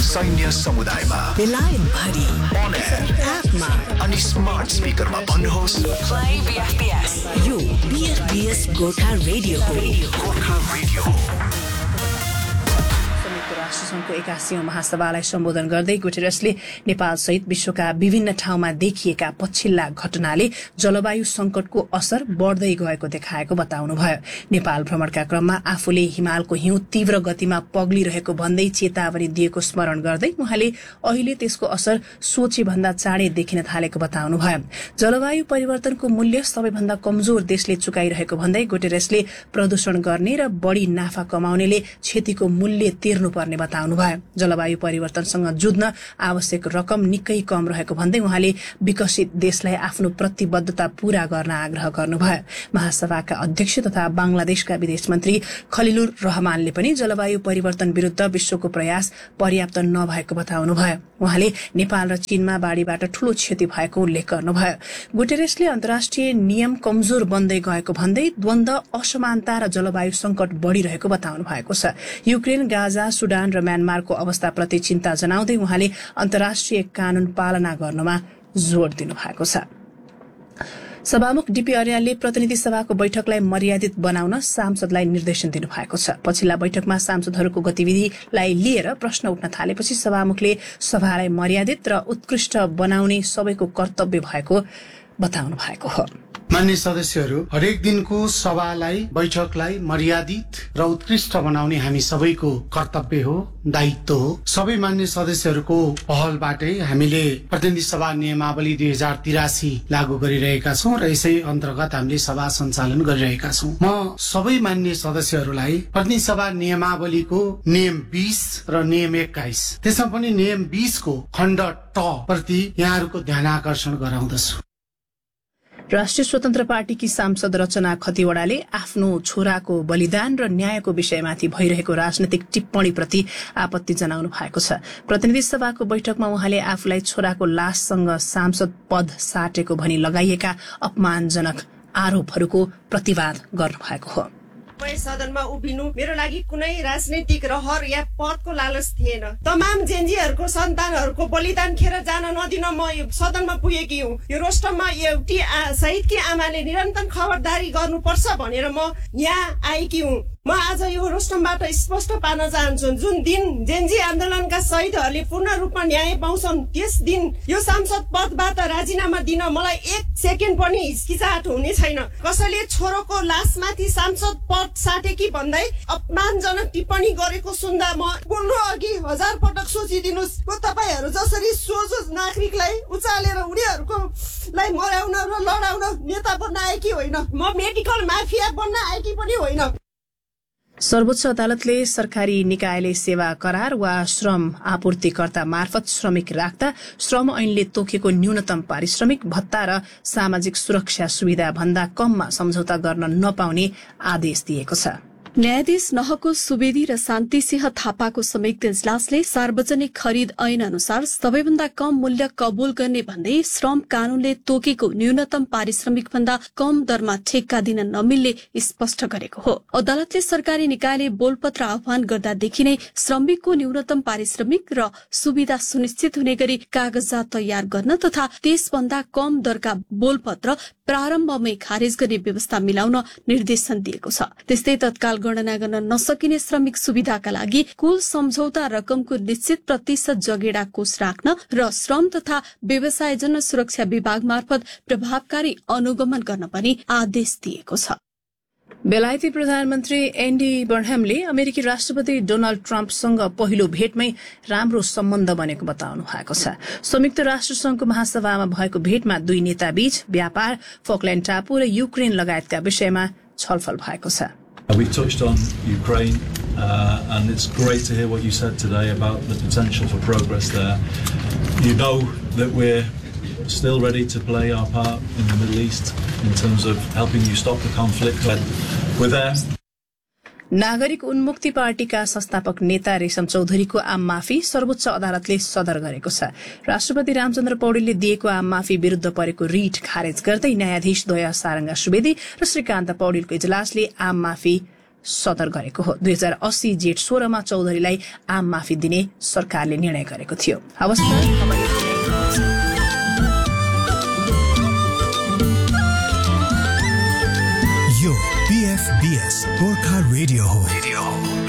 सैन्य समुदायमा, बेलायतभरि, on air, एपमा अनि स्मार्ट स्पिकरमा भन्नुहोस् Play BFBS. यो BFBS गोर्खा रेडियो हो। गोर्खा रेडियो। संयुक्त राष्ट्रसङ्घको 81औं महासभालाई सम्बोधन गर्दै गुटेरसले नेपाल सहित विश्वका विभिन्न ठाउँमा देखिएका पछिल्ला घटनाले जलवायु संकटको असर बढ्दै गएको देखाएको बताउनुभयो। नेपाल भ्रमणका क्रममा आफूले हिमालको हिउँ तीव्र गतिमा पग्लिरहेको भन्दै चेतावनी दिएको स्मरण गर्दै उहाँले अहिले त्यसको असर सोचे भन्दा चाँडै देखिन थालेको बताउनुभयो। जलवायु परिवर्तनको मूल्य सबैभन्दा कमजोर देशले चुकाइरहेको भन्दै गुटेरसले प्रदूषण गर्ने र बढ़ी नाफा कमाउनेले क्षतिको मूल्य तिर्नुपर्ने बताउनुभयो। जलवायु परिवर्तनसँग जुझ्न आवश्यक रकम निकै कम रहेको भन्दै उहाँले विकसित देशलाई आफ्नो प्रतिबद्धता पूरा गर्न आग्रह गर्नुभयो। महासभाका अध्यक्ष तथा बांग्लादेशका विदेश मन्त्री खलिलुर रहमानले पनि जलवायु परिवर्तन विरूद्ध विश्वको प्रयास पर्याप्त नभएको बताउनुभयो। उहाँले नेपाल र चीनमा बाढ़ीबाट ठूलो क्षति भएको उल्लेख गर्नुभयो। गुटेरेसले अन्तर्राष्ट्रिय नियम कमजोर बन्दै गएको भन्दै द्वन्द, असमानता र जलवायु संकट बढ़िरहेको बताउनु भएको छ। युक्रेन, गाजा, सुडान र म्यानमारको अवस्थाप्रति चिन्ता जनाउँदै उहाँले अन्तर्राष्ट्रिय कानून पालना गर्नमा जोड़ दिनु भएको छ। सभामुख डीपी अर्यालले प्रतिनिधि सभाको बैठकलाई मर्यादित बनाउन सांसदलाई निर्देशन दिनुभएको छ। पछिल्ला बैठकमा सांसदहरूको गतिविधिलाई लिएर प्रश्न उठ्न थालेपछि सभामुखले सभालाई मर्यादित र उत्कृष्ट बनाउने सबैको कर्तव्य भएको बताउनु भएको हो। मान्य सदस्यहरू, हरेक दिनको सभालाई, बैठकलाई मर्यादित र उत्कृष्ट बनाउने हामी सबैको कर्तव्य हो, दायित्व हो। सबै मान्य सदस्यहरूको पहलबाटै हामीले प्रतिनिधि सभा नियमावली 2083 लागू गरिरहेका छौं र यसै अन्तर्गत हामीले सभा सञ्चालन गरिरहेका छौं। म सबै मान्य सदस्यहरूलाई प्रतिनिधि सभा नियमावलीको नियम 20 र नियम 21, त्यसमा पनि नियम 20 को खण्ड ट प्रति यहाँहरूको ध्यान आकर्षण गराउँदछु। राष्ट्रिय स्वतन्त्र पार्टीकी सांसद रचना खतिवड़ाले आफ्नो छोराको बलिदान र न्यायको विषयमाथि भइरहेको राजनैतिक टिप्पणीप्रति आपत्ति जनाउनु भएको छ। प्रतिनिधि सभाको बैठकमा उहाँले आफूलाई छोराको लाससँग सांसद पद साटेको भनी लगाइएका अपमानजनक आरोपहरूको प्रतिवाद गर्नु भएको हो। सदनमा उभिनु मेरो लागि कुनै राजनीतिक रहर या पदको लालच थिएन। तमाम जेन्जीहरूको सन्तानहरूको बलिदान खेर जान नदिन म सदनमा पुगेकी हुँ। यो रोस्टरमा एउटी शहीदकी आमाले निरन्तर खबरदारी गर्नुपर्छ भनेर म यहाँ आएकी हुँ। म आज यो रोस्टमबाट स्पष्ट पार्न चाहन्छु, जुन दिन जेन्जी आन्दोलनका शहीदहरूले पूर्ण रूपमा न्याय पाउँछन् त्यस दिन यो सांसद पदबाट राजीनामा दिन मलाई 1 सेकेन्ड पनि हिचकिचाहट हुने छैन। कसैले छोरोको लासमाथि सांसद पद साटेकी भन्दै अपमानजनक टिप्पणी गरेको सुन्दा म बोल्नु अघि 1000 पटक सोचिदिनुस्। तपाईहरू जसरी सोझो नागरिकलाई उचालेर उनीहरूको लाई मर्याउन र लडाउन नेता बन्न आएकी होइन, म मेडिकल माफिया बन्न आएकी पनि होइन। सर्वोच्च अदालतले सरकारी निकायले सेवा करार वा श्रम आपूर्तिकर्ता मार्फत श्रमिक राख्दा श्रम ऐनले तोकेको न्यूनतम पारिश्रमिक भत्ता र सामाजिक सुरक्षा सुविधा भन्दा कममा सम्झौता गर्न नपाउने आदेश दिएको छ। न्यायाधीश नहको सुवेदी र शान्ति सिंह थापाको संयुक्त इजलासले सार्वजनिक खरिद ऐन अनुसार सबैभन्दा कम मूल्य कबूल गर्ने भन्दै श्रम कानूनले तोकेको न्यूनतम पारिश्रमिक भन्दा कम दरमा ठेक्का दिन नमिल्ने स्पष्ट गरेको हो। अदालतले सरकारी निकायले बोलपत्र आह्वान गर्दादेखि नै श्रमिकको न्यूनतम पारिश्रमिक र सुविधा सुनिश्चित हुने गरी कागजात तयार गर्न तथा त्यसभन्दा कम दरका बोलपत्र प्रारम्भमै खारेज गर्ने व्यवस्था मिलाउन निर्देशन दिएको छ। त्यस्तै तत्काल गणना गर्न नसकिने श्रमिक सुविधाका लागि कुल सम्झौता रकमको निश्चित प्रतिशत जगेडा कोष राख्न र श्रम तथा व्यवसायजन्य सुरक्षा विभाग मार्फत प्रभावकारी अनुगमन गर्न पनि आदेश दिएको छ। बेलायती प्रधानमन्त्री एन्डी बर्नहमले अमेरिकी राष्ट्रपति डोनाल्ड ट्रम्पसँग पहिलो भेटमै राम्रो सम्बन्ध बनेको बताउनु भएको छ। संयुक्त राष्ट्रसंघको महासभामा भएको भेटमा दुई नेताबीच व्यापार, फकल्याण्ड टापु र युक्रेन लगायतका विषयमा छलफल भएको छ। We touched on Ukraine, and it's great to hear what you said today about the potential for progress there. You know that we're still ready to play our part in the Middle East in terms of helping you stop the conflict. We're there. नागरिक उन्मुक्ति पार्टीका संस्थापक नेता रेशम चौधरीको आम माफी सर्वोच्च अदालतले सदर गरेको छ। राष्ट्रपति रामचन्द्र पौडेलले दिएको आम माफी विरूद्ध परेको रिट खारेज गर्दै न्यायाधीश द्वय सारंगा सुवेदी र श्रीकान्त पौडेलको इजलासले आम माफी सदर गरेको हो। 2080 जेठ 16 मा चौधरीलाई आम माफी दिने सरकारले निर्णय गरेको थियो। यो PFBS गोर्खा रेडियो हो।